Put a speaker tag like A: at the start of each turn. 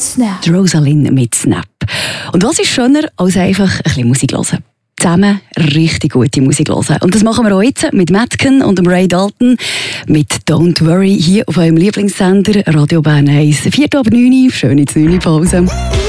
A: Snap.
B: Die Rosalind mit Snap. Und was ist schöner, als einfach ein bisschen Musik hören? Zusammen richtig gute Musik hören. Und das machen wir auch jetzt mit Madken und dem Ray Dalton mit Don't Worry hier auf eurem Lieblingssender Radio Bern 1. 4:09, schöne 9 Pause.